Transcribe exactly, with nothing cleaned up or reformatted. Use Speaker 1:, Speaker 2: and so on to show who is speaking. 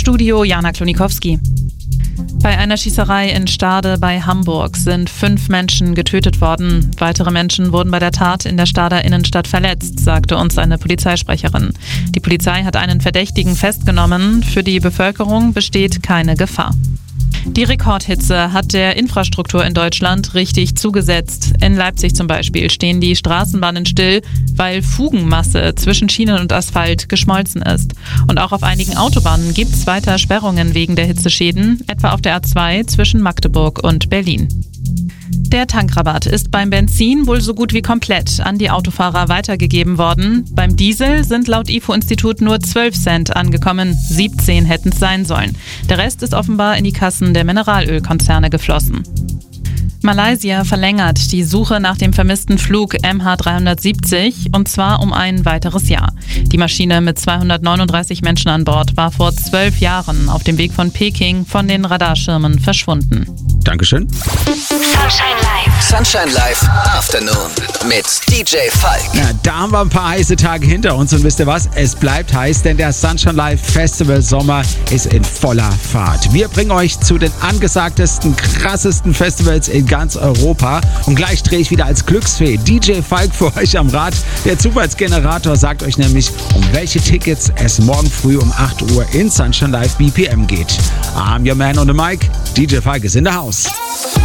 Speaker 1: Studio Jana Klonikowski. Bei einer Schießerei in Stade bei Hamburg sind fünf Menschen getötet worden. Weitere Menschen wurden bei der Tat in der Stader Innenstadt verletzt, sagte uns eine Polizeisprecherin. Die Polizei hat einen Verdächtigen festgenommen. Für die Bevölkerung besteht keine Gefahr. Die Rekordhitze hat der Infrastruktur in Deutschland richtig zugesetzt. In Leipzig zum Beispiel stehen die Straßenbahnen still, weil Fugenmasse zwischen Schienen und Asphalt geschmolzen ist. Und auch auf einigen Autobahnen gibt es weiter Sperrungen wegen der Hitzeschäden, etwa auf der A zwei zwischen Magdeburg und Berlin. Der Tankrabatt ist beim Benzin wohl so gut wie komplett an die Autofahrer weitergegeben worden. Beim Diesel sind laut I F O-Institut nur zwölf Cent angekommen, siebzehn hätten es sein sollen. Der Rest ist offenbar in die Kassen der Mineralölkonzerne geflossen. Malaysia verlängert die Suche nach dem vermissten Flug M H dreihundertsiebzig und zwar um ein weiteres Jahr. Die Maschine mit zweihundertneununddreißig Menschen an Bord war vor zwölf Jahren auf dem Weg von Peking von den Radarschirmen verschwunden.
Speaker 2: Dankeschön.
Speaker 3: Sunshine Live. Sunshine Live Afternoon mit D J Falk.
Speaker 2: Ja, da haben wir ein paar heiße Tage hinter uns und wisst ihr was? Es bleibt heiß, denn der Sunshine Live Festival Sommer ist in voller Fahrt. Wir bringen euch zu den angesagtesten, krassesten Festivals in ganz Europa und gleich drehe ich wieder als Glücksfee D J Falk für euch am Rad. Der Zufallsgenerator sagt euch nämlich, um welche Tickets es morgen früh um acht Uhr in Sunshine Live B P M geht. I'm your man on the mic. D J Falk ist in der Haus.